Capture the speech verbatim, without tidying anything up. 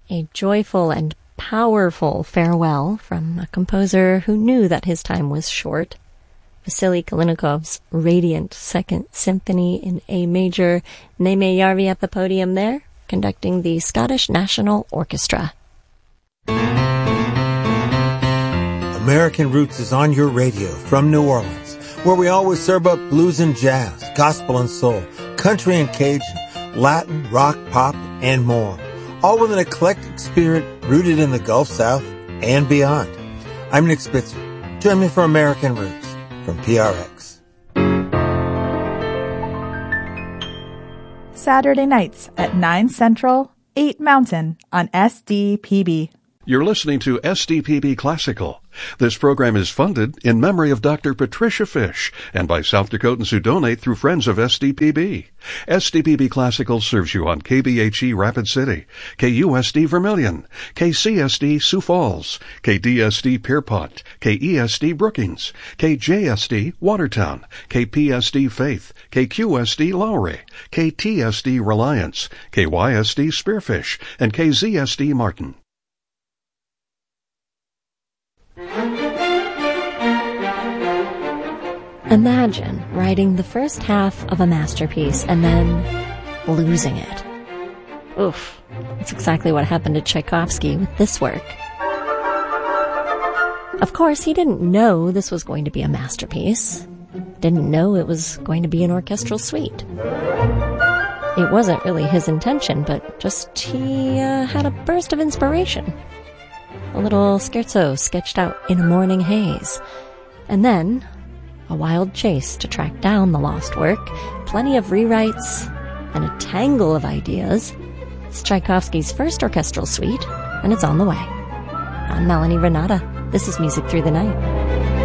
A joyful and powerful farewell from a composer who knew that his time was short. Vasily Kalinikov's radiant Second Symphony in A major. Neeme Järvi at the podium there, conducting the Scottish National Orchestra. American Roots is on your radio from New Orleans, where we always serve up blues and jazz, gospel and soul, country and Cajun, Latin, rock, pop, and more, all with an eclectic spirit rooted in the Gulf South and beyond. I'm Nick Spitzer. Join me for American Roots from P R X. Saturday nights at nine Central, eight Mountain on S D P B. You're listening to S D P B Classical. This program is funded in memory of Doctor Patricia Fish and by South Dakotans who donate through Friends of S D P B. S D P B Classical serves you on K B H E Rapid City, K U S D Vermilion, K C S D Sioux Falls, K D S D Pierpont, K E S D Brookings, K J S D Watertown, K P S D Faith, K Q S D Lowry, K T S D Reliance, K Y S D Spearfish, and K Z S D Martin. Imagine writing the first half of a masterpiece and then losing it. Oof, that's exactly what happened to Tchaikovsky with this work. Of course, he didn't know this was going to be a masterpiece. Didn't know it was going to be an orchestral suite. It wasn't really his intention, but just he uh, had a burst of inspiration. A little scherzo sketched out in a morning haze. And then a wild chase to track down the lost work, plenty of rewrites, and a tangle of ideas. It's Tchaikovsky's first orchestral suite, and it's on the way. I'm Melanie Renata. This is Music Through the Night.